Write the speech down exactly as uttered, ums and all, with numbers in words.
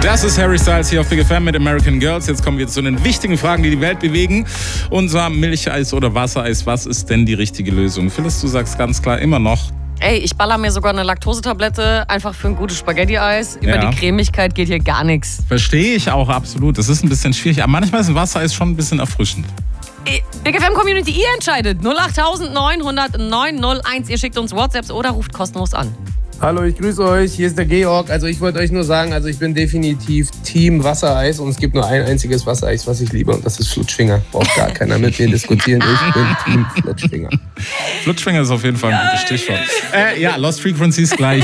Das ist Harry Styles hier auf Big F M mit American Girls. Jetzt kommen wir zu den wichtigen Fragen, die die Welt bewegen. Unser Milcheis oder Wassereis, was ist denn die richtige Lösung? Phyllis, du sagst ganz klar immer noch... Ey, ich baller mir sogar eine Laktosetablette einfach für ein gutes Spaghetti-Eis. Über Ja. die Cremigkeit geht hier gar nichts. Verstehe ich auch absolut. Das ist ein bisschen schwierig, aber manchmal ist ein Wassereis schon ein bisschen erfrischend. Big F M Community, ihr entscheidet. null acht neun null null neun null eins. Ihr schickt uns WhatsApps oder ruft kostenlos an. Hallo, ich grüße euch. Hier ist der Georg. Also ich wollte euch nur sagen, also ich bin definitiv Team Wassereis und es gibt nur ein einziges Wassereis, was ich liebe und das ist Flutschfinger. Braucht gar keiner mit mir diskutieren. Ich bin Team Flutschfinger. Flutschfinger ist auf jeden Fall ein gutes Stichwort. Äh, ja, Lost Frequencies gleich.